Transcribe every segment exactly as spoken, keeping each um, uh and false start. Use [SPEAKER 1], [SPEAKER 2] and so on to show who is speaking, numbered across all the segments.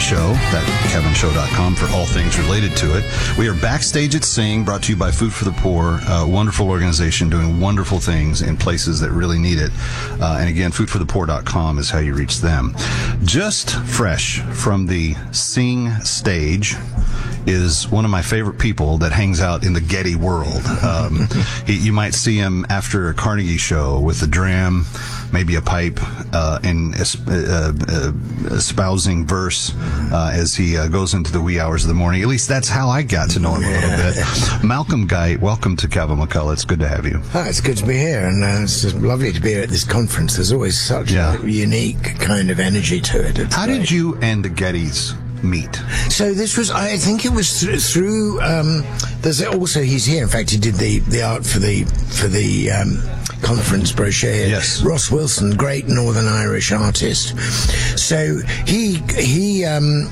[SPEAKER 1] Show, that kevin show dot com for all things related to it. We are backstage at Sing, brought to you by Food for the Poor, a wonderful organization doing wonderful things in places that really need it. Uh, and again, food for the poor dot com is how you reach them. Just fresh from the Sing stage is one of my favorite people that hangs out in the Getty world. Um, he, you might see him after a Carnegie show with a dram, maybe a pipe, uh, and uh, uh, espousing verse uh, as he uh, goes into the wee hours of the morning. At least that's how I got to know him a little bit. Malcolm Guite, welcome to Kevin McCullough. It's good to have you.
[SPEAKER 2] Oh, it's good to be here, and uh, it's just lovely to be here at this conference. There's always such yeah. a unique kind of energy to it. It's
[SPEAKER 1] how
[SPEAKER 2] great.
[SPEAKER 1] did you and the Gettys meet?
[SPEAKER 2] So this was, I think it was th- through, um, there's also, he's here, in fact, he did the, the art for the, for the, um, conference brochure.
[SPEAKER 1] Yes.
[SPEAKER 2] Ross Wilson, great Northern Irish artist. So he, he, um,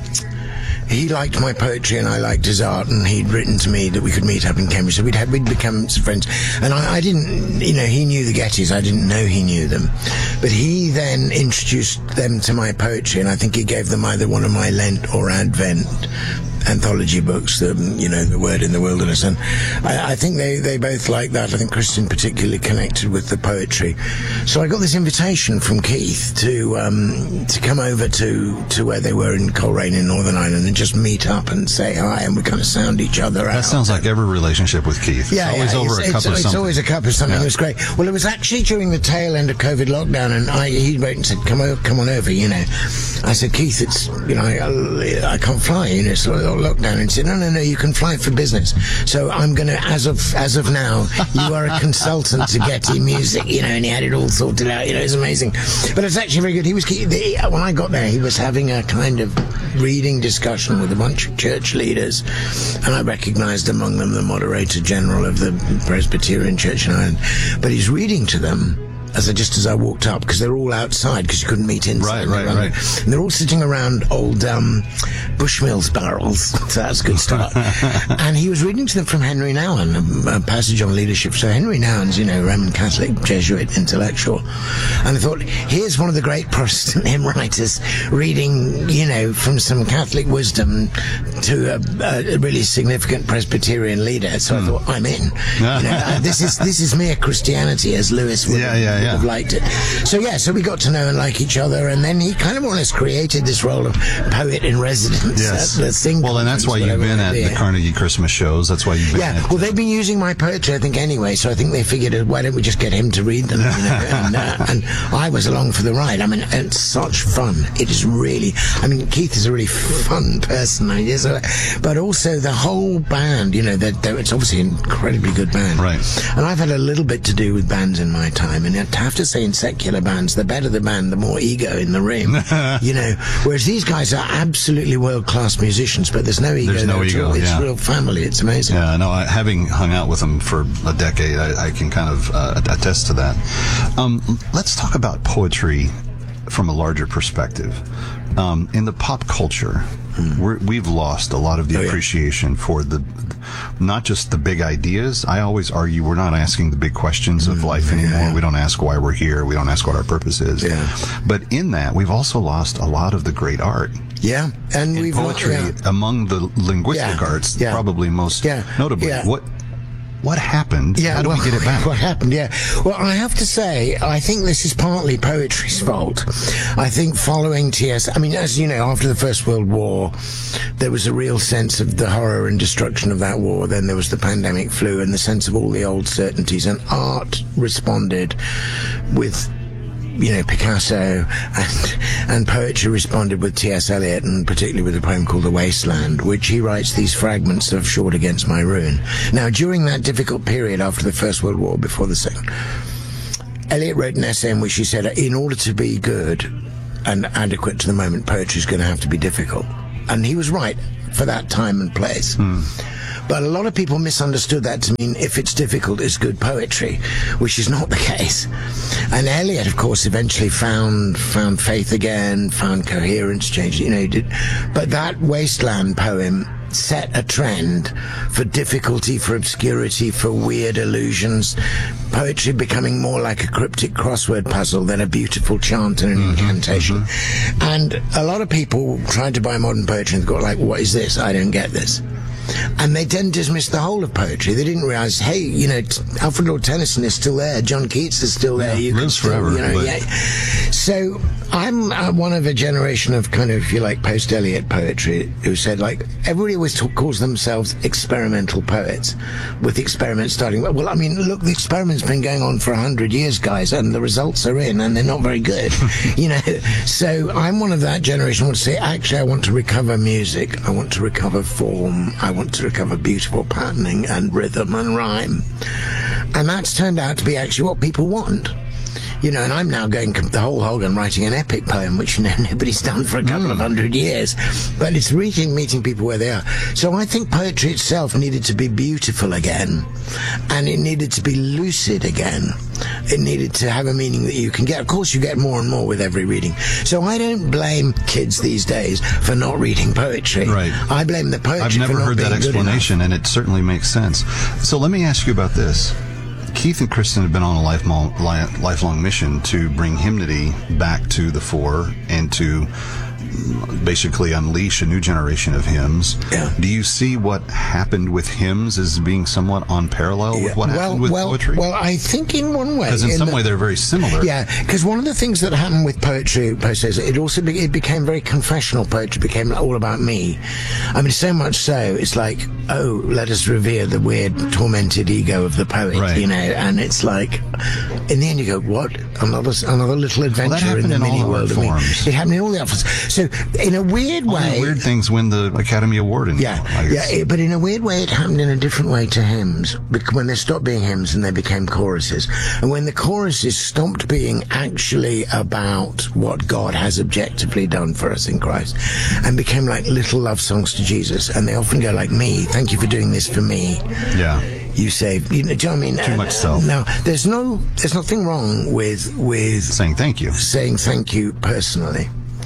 [SPEAKER 2] he liked my poetry and I liked his art, and he'd written to me that we could meet up in Cambridge. So we'd have, we'd become friends. And I, I didn't, you know, he knew the Gettys. I didn't know he knew them. But he then introduced them to my poetry, and I think he gave them either one of my Lent or Advent anthology books, the, you know, The Word in the Wilderness. And I, I think they, they both liked that. I think Christian particularly connected with the poetry. So I got this invitation from Keith to um, to come over to, to where they were in Coleraine in Northern Ireland and just meet up and say hi, and we kind of sound each other out.
[SPEAKER 1] That sounds like every relationship with Keith.
[SPEAKER 2] Yeah,
[SPEAKER 1] it's always
[SPEAKER 2] yeah,
[SPEAKER 1] over
[SPEAKER 2] it's,
[SPEAKER 1] a cup
[SPEAKER 2] it's,
[SPEAKER 1] of
[SPEAKER 2] it's
[SPEAKER 1] something.
[SPEAKER 2] It's always a cup of something.
[SPEAKER 1] Yeah.
[SPEAKER 2] It was great. Well, it was actually during the tail end of COVID lockdown, and I, he wrote and said, come over, come on over, you know. I said, Keith, it's, you know, I, I can't fly, you know, it's lockdown. And he said, no, no, no, you can fly for business. So I'm going to, as of as of now, you are a consultant to Getty Music, you know, and he had it all sorted out, you know, it's amazing. But it's actually very good. He was, the, when I got there, he was having a kind of reading discussion with a bunch of church leaders, and I recognized among them the Moderator General of the Presbyterian Church in Ireland. But he's reading to them as I, just as I walked up, because they're all outside because you couldn't meet inside.
[SPEAKER 1] Right, right, right.
[SPEAKER 2] And they're all sitting around old um, Bushmills barrels. So that's a good start. And he was reading to them from Henry Nouwen, a, a passage on leadership. So Henry Nouwen's, you know, Roman Catholic Jesuit intellectual. And I thought, here's one of the great Protestant hymn writers reading, you know, from some Catholic wisdom to a, a really significant Presbyterian leader. So I thought, I'm in. You know, uh, this is this is mere Christianity, as Lewis would
[SPEAKER 1] yeah, yeah.
[SPEAKER 2] would have liked it. So yeah, so we got to know and like each other, and then he kind of more or less created this role of poet in residence.
[SPEAKER 1] Yes.
[SPEAKER 2] At the Sing
[SPEAKER 1] well, and that's why you've been at the Carnegie Christmas shows. That's why you've been.
[SPEAKER 2] Yeah.
[SPEAKER 1] At
[SPEAKER 2] Well, they've been using my poetry, I think, anyway. So I think they figured, why don't we just get him to read them? You know? and, uh, and I was along for the ride. I mean, it's such fun. It is really. I mean, Keith is a really fun person. I guess, but also the whole band. You know, they're, they're, it's obviously an incredibly good band.
[SPEAKER 1] Right.
[SPEAKER 2] And I've had a little bit to do with bands in my time, and I have to say, in secular bands, the better the band, the more ego in the room. You know, whereas these guys are absolutely world-class musicians, but there's no ego.
[SPEAKER 1] There's no
[SPEAKER 2] there
[SPEAKER 1] ego.
[SPEAKER 2] at all. It's
[SPEAKER 1] yeah.
[SPEAKER 2] real family. It's amazing.
[SPEAKER 1] Yeah, no, I, having hung out with them for a decade, I, I can kind of uh, attest to that. Um, let's talk about poetry from a larger perspective. Um, in the pop culture, mm. we're, we've lost a lot of the oh, appreciation yeah. for the, not just the big ideas. I always argue we're not asking the big questions of mm, life anymore. Yeah, yeah. We don't ask why we're here. We don't ask what our purpose is.
[SPEAKER 2] Yeah.
[SPEAKER 1] But in that, we've also lost a lot of the great art.
[SPEAKER 2] Yeah, and
[SPEAKER 1] in
[SPEAKER 2] we've
[SPEAKER 1] poetry
[SPEAKER 2] yeah.
[SPEAKER 1] among the linguistic
[SPEAKER 2] yeah.
[SPEAKER 1] arts,
[SPEAKER 2] yeah.
[SPEAKER 1] probably most
[SPEAKER 2] yeah.
[SPEAKER 1] notably.
[SPEAKER 2] Yeah.
[SPEAKER 1] What what happened?
[SPEAKER 2] Yeah,
[SPEAKER 1] How do
[SPEAKER 2] well,
[SPEAKER 1] we get it back?
[SPEAKER 2] What happened? Yeah. Well, I have to say, I think this is partly poetry's fault. I think following T S, I mean, as you know, after the First World War, there was a real sense of the horror and destruction of that war. Then there was the pandemic flu and the sense of all the old certainties, and art responded with, you know, Picasso, and, and poetry responded with T S Eliot, and particularly with a poem called The Wasteland, which he writes these fragments of Short Against My Ruin. Now, during that difficult period after the First World War, before the Second, Eliot wrote an essay in which he said, in order to be good and adequate to the moment, poetry is going to have to be difficult. And he was right for that time and place. Hmm. But a lot of people misunderstood that to mean if it's difficult, it's good poetry, which is not the case. And Eliot, of course, eventually found found faith again, found coherence, changed, you know, did. But that Wasteland poem set a trend for difficulty, for obscurity, for weird illusions. Poetry becoming more like a cryptic crossword puzzle than a beautiful chant and an mm-hmm, incantation. Mm-hmm. And a lot of people tried to buy modern poetry and got like, what is this? I don't get this. And they then dismissed the whole of poetry. They didn't realize, hey, you know, t- Alfred Lord Tennyson is still there. John Keats is still there.
[SPEAKER 1] Yeah,
[SPEAKER 2] you
[SPEAKER 1] lives
[SPEAKER 2] still,
[SPEAKER 1] forever.
[SPEAKER 2] You know,
[SPEAKER 1] but...
[SPEAKER 2] yeah. So I'm uh, one of a generation of kind of, if you like, post-Eliot poetry who said, like, everybody always talk, calls themselves experimental poets, with the experiment starting. Well, I mean, look, the experiment's been going on for a hundred years, guys, and the results are in, and they're not very good. You know, so I'm one of that generation who wants to say, actually, I want to recover music. I want to recover form. I want to recover beautiful patterning and rhythm and rhyme. And that's turned out to be actually what people want. You know, and I'm now going the whole hog and writing an epic poem, which, you know, nobody's done for a couple mm. of hundred years. But it's reaching, meeting people where they are. So I think poetry itself needed to be beautiful again. And it needed to be lucid again. It needed to have a meaning that you can get. Of course, you get more and more with every reading. So I don't blame kids these days for not reading poetry.
[SPEAKER 1] Right.
[SPEAKER 2] I blame the poetry
[SPEAKER 1] I've never
[SPEAKER 2] for not
[SPEAKER 1] heard
[SPEAKER 2] being
[SPEAKER 1] that explanation,
[SPEAKER 2] and
[SPEAKER 1] it certainly makes sense. So let me ask you about this. Keith and Kristen have been on a lifelong, lifelong mission to bring hymnody back to the fore and to basically unleash a new generation of hymns.
[SPEAKER 2] Yeah.
[SPEAKER 1] Do you see what happened with hymns as being somewhat on parallel
[SPEAKER 2] yeah.
[SPEAKER 1] with what
[SPEAKER 2] well,
[SPEAKER 1] happened with
[SPEAKER 2] well,
[SPEAKER 1] poetry?
[SPEAKER 2] Well, I think in one way.
[SPEAKER 1] Because in, in some
[SPEAKER 2] the,
[SPEAKER 1] way they're very similar.
[SPEAKER 2] Yeah, because one of the things that happened with poetry, post it also be, it became very confessional. Poetry became all about me. I mean, so much so, it's like, oh, let us revere the weird, tormented ego of the poet,
[SPEAKER 1] right.
[SPEAKER 2] you know, and it's like, in the end you go, what? Another, another little adventure
[SPEAKER 1] well,
[SPEAKER 2] in the
[SPEAKER 1] in
[SPEAKER 2] mini world of me. It happened in all the art forms. So, in a weird
[SPEAKER 1] all
[SPEAKER 2] way...
[SPEAKER 1] the weird things win the Academy Award. In
[SPEAKER 2] yeah, yeah, it, but in a weird way it happened in a different way to hymns, when they stopped being hymns and they became choruses. And when the choruses stopped being actually about what God has objectively done for us in Christ and became like little love songs to Jesus, and they often go like, me, thank you for doing this for me.
[SPEAKER 1] Yeah.
[SPEAKER 2] You say, you know, do you know what I mean?
[SPEAKER 1] Too much self.
[SPEAKER 2] Now, there's no, there's nothing wrong with, with
[SPEAKER 1] saying thank you.
[SPEAKER 2] Saying thank you personally.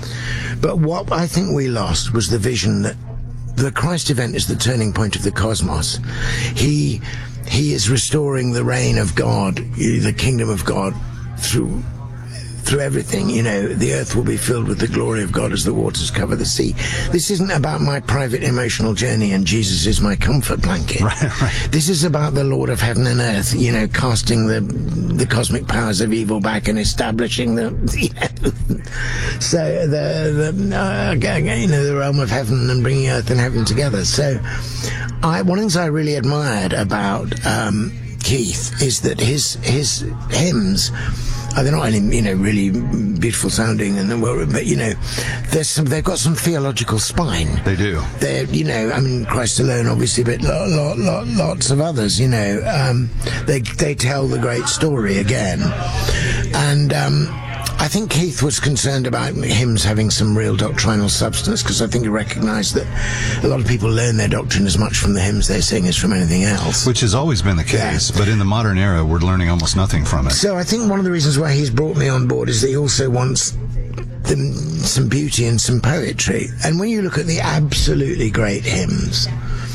[SPEAKER 2] But what I think we lost was the vision that the Christ event is the turning point of the cosmos. He, he is restoring the reign of God, the kingdom of God through through everything. You know, the earth will be filled with the glory of God as the waters cover the sea. This isn't about my private emotional journey and Jesus is my comfort blanket.
[SPEAKER 1] Right, right.
[SPEAKER 2] This is about the Lord of heaven and earth, you know, casting the the cosmic powers of evil back and establishing the, you know, so the, the uh, you know, the realm of heaven and bringing earth and heaven together. So I, one of the things I really admired about um, Keith is that his his hymns, Uh, they're not only, you know, really beautiful sounding, and but you know, there's some. They've got some theological spine.
[SPEAKER 1] They do.
[SPEAKER 2] They're, you know, I mean, Christ alone, obviously, but lot, lot, lot, lots of others. You know, um, they they tell the great story again, and. Um, I think Keith was concerned about hymns having some real doctrinal substance, because I think he recognized that a lot of people learn their doctrine as much from the hymns they sing as from anything else.
[SPEAKER 1] Which has always been the case, yeah. But in the modern era, we're learning almost nothing from it.
[SPEAKER 2] So I think one of the reasons why he's brought me on board is that he also wants them, some beauty and some poetry. And when you look at the absolutely great hymns,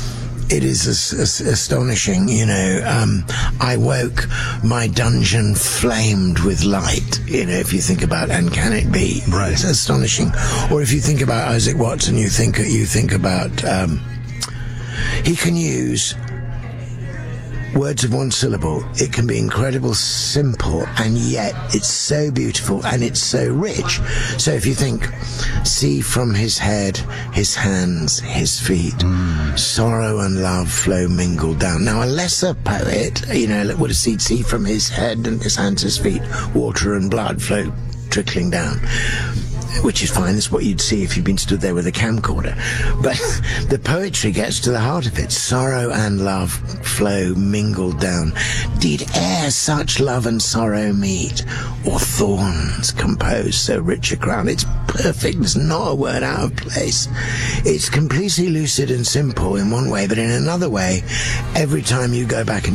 [SPEAKER 2] it is as, as astonishing, you know. Um, I woke, my dungeon flamed with light. You know, if you think about, and can it be?
[SPEAKER 1] Right.
[SPEAKER 2] It's astonishing. Or if you think about Isaac Watson, you think you think about. Um, he can use words of one syllable. It can be incredible, simple, and yet it's so beautiful and it's so rich. So if you think, see from his head, his hands, his feet, mm. sorrow and love flow mingled down. Now a lesser poet, you know, would have seen, see from his head and his hands, his feet, water and blood flow trickling down. Which is fine, that's what you'd see if you'd been stood there with a camcorder. But the poetry gets to the heart of it. Sorrow and love flow mingled down. Did e'er such love and sorrow meet, or thorns compose so rich a crown? It's perfect, there's not a word out of place. It's completely lucid and simple in one way, but in another way, every time you go back and